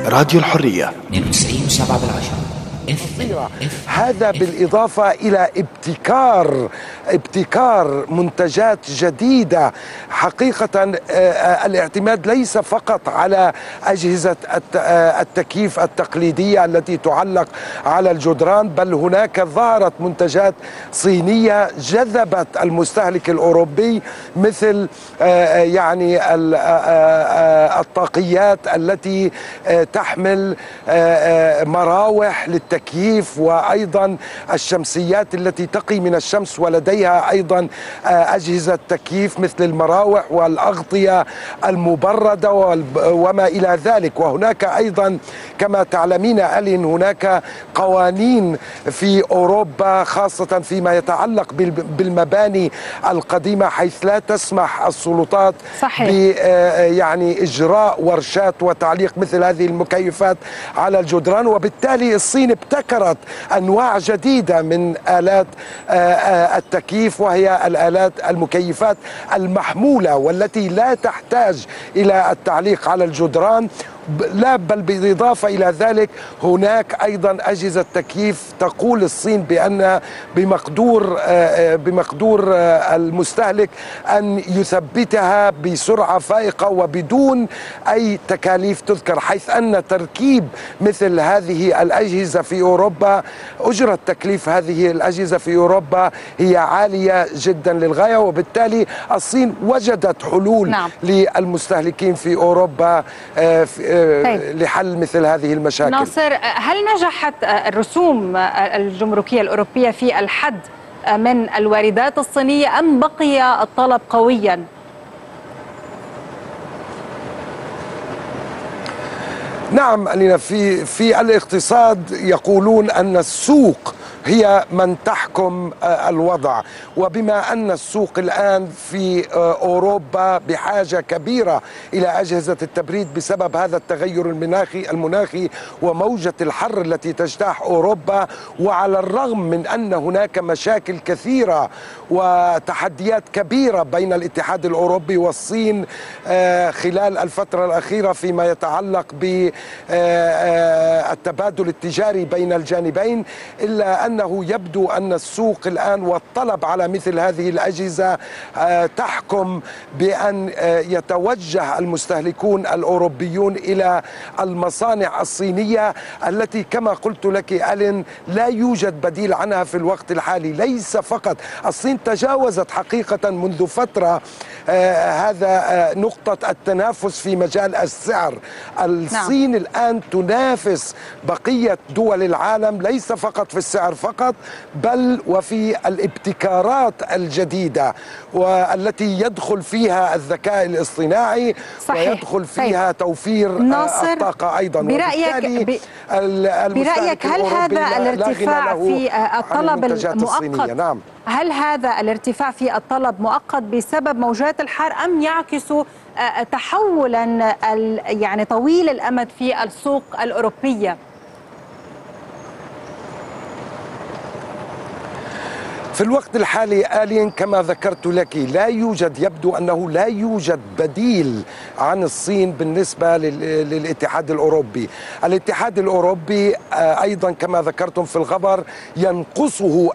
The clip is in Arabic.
راديو الحرية 92.7 هذا بالإضافة إلى ابتكار منتجات جديدة. حقيقة الاعتماد ليس فقط على أجهزة التكييف التقليدية التي تعلق على الجدران، بل هناك ظهرت منتجات صينية جذبت المستهلك الأوروبي، مثل يعني الطاقيات التي تحمل مراوح للتكييف، وأيضا الشمسيات التي تقي من الشمس، ولديها أيضا أجهزة تكييف مثل المراوح والأغطية المبردة وما إلى ذلك. وهناك أيضا كما تعلمين ألين هناك قوانين في أوروبا خاصة فيما يتعلق بالمباني القديمة، حيث لا تسمح السلطات يعني إجراء ورشات وتعليق مثل هذه المكيفات على الجدران. وبالتالي الصين ابتكرت أنواع جديدة من آلات التكييف، وهي الآلات المكيفات المحمولة والتي لا تحتاج إلى التعليق على الجدران. لا بل بالإضافة إلى ذلك هناك أيضا أجهزة تكييف تقول الصين بأن بمقدور المستهلك أن يثبتها بسرعة فائقة وبدون أي تكاليف تذكر، حيث أن تركيب مثل هذه الأجهزة في أوروبا، أجرة تكليف هذه الأجهزة في أوروبا هي عالية جدا للغاية، وبالتالي الصين وجدت حلول للمستهلكين في أوروبا لحل مثل هذه المشاكل. ناصر، هل نجحت الرسوم الجمركية الأوروبية في الحد من الواردات الصينية أم بقي الطلب قويا؟ نعم ألينا، في الاقتصاد يقولون أن السوق هي من تحكم الوضع، وبما أن السوق الآن في أوروبا بحاجة كبيرة إلى أجهزة التبريد بسبب هذا التغير المناخي وموجة الحر التي تجتاح أوروبا، وعلى الرغم من أن هناك مشاكل كثيرة وتحديات كبيرة بين الاتحاد الأوروبي والصين خلال الفترة الأخيرة فيما يتعلق بالتبادل التجاري بين الجانبين، إلا أنه يبدو أن السوق الآن والطلب على مثل هذه الأجهزة تحكم بأن يتوجه المستهلكون الأوروبيون إلى المصانع الصينية التي كما قلت لك ألين لا يوجد بديل عنها في الوقت الحالي. ليس فقط الصين تجاوزت حقيقة منذ فترة هذا نقطة التنافس في مجال السعر. الصين الآن تنافس بقية دول العالم ليس فقط في السعر فقط، بل وفي الابتكارات الجديدة والتي يدخل فيها الذكاء الاصطناعي ويدخل فيها توفير الطاقة أيضا. برأيك هل هذا الارتفاع في الطلب المؤقت نعم. هل هذا الارتفاع في الطلب مؤقت بسبب موجات الحر أم يعكس تحولا يعني طويل الأمد في السوق الأوروبية؟ في الوقت الحالي آلين كما ذكرت لك يبدو أنه لا يوجد بديل عن الصين بالنسبة للاتحاد الأوروبي. الاتحاد الأوروبي أيضا كما ذكرتم في الخبر ينقصه